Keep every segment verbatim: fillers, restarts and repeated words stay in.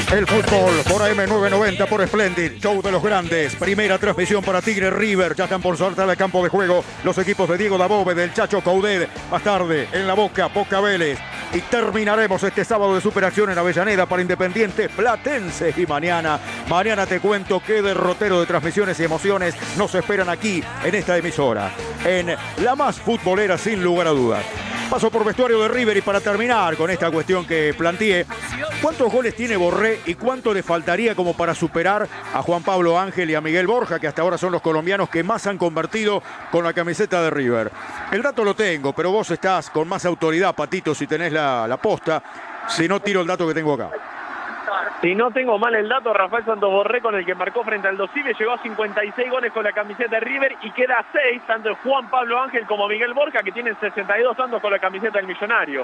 El fútbol por A M novecientos noventa, por Splendid, show de los grandes. Primera transmisión para Tigre River. Ya están por saltar al campo de juego los equipos de Diego Dabove, del Chacho Coudet. Más tarde, en La Boca, Boca Vélez. Y terminaremos este sábado de superacción en Avellaneda para Independiente Platense. Y mañana, mañana te cuento qué derrotero de transmisiones y emociones nos esperan aquí, en esta emisora. En la más futbolera, sin lugar a dudas. Paso por vestuario de River y para terminar con esta cuestión que planteé, ¿cuántos goles tiene Borré y cuánto le faltaría como para superar a Juan Pablo Ángel y a Miguel Borja, que hasta ahora son los colombianos que más han convertido con la camiseta de River? El dato lo tengo, pero vos estás con más autoridad, Patito, si tenés la, la posta. Si no, tiro el dato que tengo acá. Si no tengo mal el dato, Rafael Santos Borré, con el que marcó frente al Dosive, llegó a cincuenta y seis goles con la camiseta de River y queda a seis, tanto Juan Pablo Ángel como Miguel Borja, que tienen sesenta y dos tantos con la camiseta del Millonario.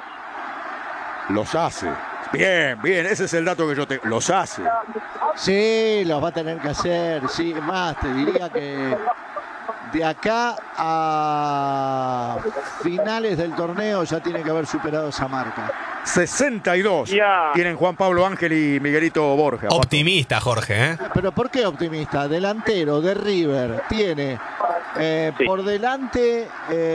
Los hace. Bien, bien, ese es el dato que yo tengo. Los hace. Sí, los va a tener que hacer. Sí, más, te diría que de acá a finales del torneo ya tiene que haber superado esa marca. sesenta y dos Ya. tienen Juan Pablo Ángel y Miguelito Borja. Optimista, Jorge, ¿eh? Pero ¿por qué optimista? Delantero de River tiene eh, Sí. por delante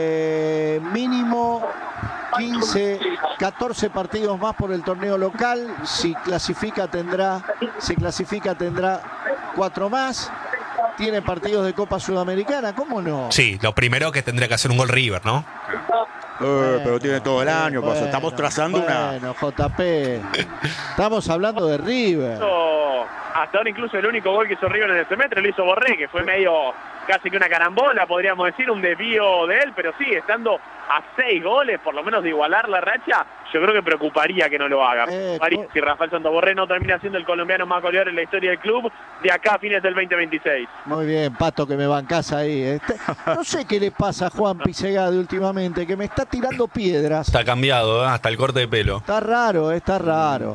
eh, mínimo quince, catorce partidos más por el torneo local. Si clasifica tendrá, si clasifica tendrá cuatro más. Tiene partidos de Copa Sudamericana, ¿cómo no? Sí, lo primero que tendría que hacer un gol River, ¿no? Eh, Bueno, pero tiene todo el año, bueno, paso. Estamos trazando una... Bueno, J P. Estamos hablando de River. Hizo- Hasta ahora incluso el único gol que hizo River en el semestre lo hizo Borré, que fue medio casi que una carambola, podríamos decir, un desvío de él, pero sí, estando a seis goles, por lo menos de igualar la racha, yo creo que preocuparía que no lo haga. Eh, Preocuparía co- si Rafael Santos Borré no termina siendo el colombiano más goleador en la historia del club de acá a fines del veinte veintiséis. Muy bien, Pato, que me bancás ahí. Este- no sé qué le pasa a Juan Pisegade últimamente, que me está tirando piedras. Está cambiado, ¿eh? Hasta el corte de pelo. Está raro, está raro.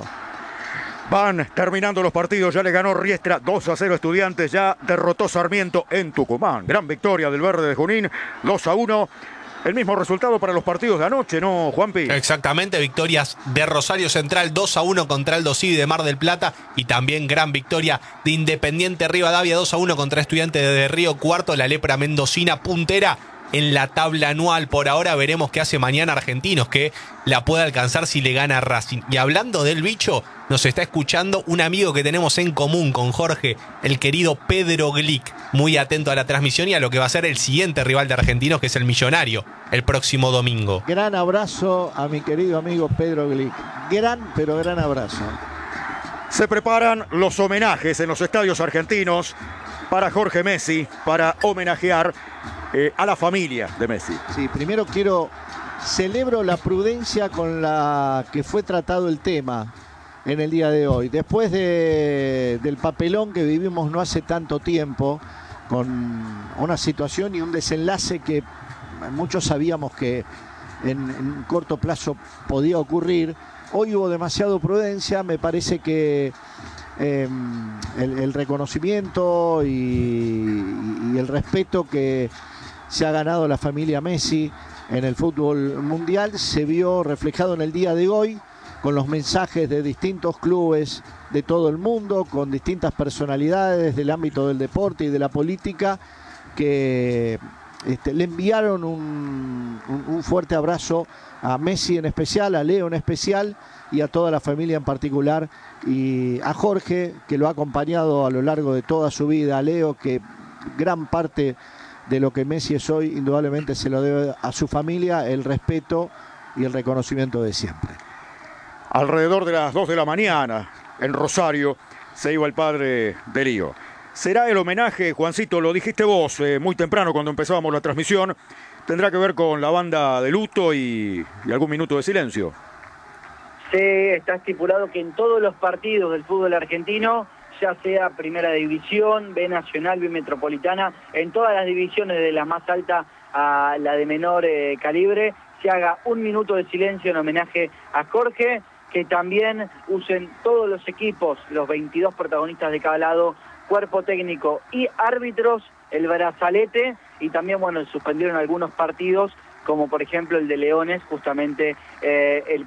Van terminando los partidos, ya le ganó Riestra dos a cero Estudiantes, ya derrotó Sarmiento en Tucumán. Gran victoria del Verde de Junín, dos a uno. El mismo resultado para los partidos de anoche, ¿no, Juanpi? Exactamente, victorias de Rosario Central dos a uno contra el Dosivi de Mar del Plata y también gran victoria de Independiente Rivadavia dos a uno contra Estudiantes de Río Cuarto, la lepra mendocina puntera en la tabla anual. Por ahora veremos qué hace mañana Argentinos, que la puede alcanzar si le gana Racing. Y hablando del bicho, nos está escuchando un amigo que tenemos en común con Jorge, el querido Pedro Glick, muy atento a la transmisión y a lo que va a ser el siguiente rival de Argentinos, que es el Millonario, el próximo domingo. Gran abrazo a mi querido amigo Pedro Glick. Gran, pero gran abrazo. Se preparan los homenajes en los estadios argentinos para Jorge Messi, para homenajear eh, a la familia de Messi. Sí, primero quiero, celebro la prudencia con la que fue tratado el tema en el día de hoy. Después de, del papelón que vivimos no hace tanto tiempo, con una situación y un desenlace que muchos sabíamos que en, en un corto plazo podía ocurrir, hoy hubo demasiado prudencia. Me parece que eh, el, el reconocimiento y, y el respeto que se ha ganado la familia Messi en el fútbol mundial se vio reflejado en el día de hoy, con los mensajes de distintos clubes de todo el mundo, con distintas personalidades del ámbito del deporte y de la política, que este, le enviaron un, un, un fuerte abrazo a Messi en especial, a Leo en especial y a toda la familia en particular, y a Jorge, que lo ha acompañado a lo largo de toda su vida, a Leo, que gran parte de lo que Messi es hoy indudablemente se lo debe a su familia, el respeto y el reconocimiento de siempre. Alrededor de las dos de la mañana, en Rosario, se iba el padre de Lío. Será el homenaje, Juancito, lo dijiste vos eh, muy temprano cuando empezábamos la transmisión, tendrá que ver con la banda de luto y, y algún minuto de silencio. Sí, está estipulado que en todos los partidos del fútbol argentino, ya sea Primera División, B Nacional, B Metropolitana, en todas las divisiones de la más alta a la de menor eh, calibre, se haga un minuto de silencio en homenaje a Jorge, que también usen todos los equipos, los veintidós protagonistas de cada lado, cuerpo técnico y árbitros, el brazalete, y también, bueno, suspendieron algunos partidos, como por ejemplo el de Leones, justamente eh, el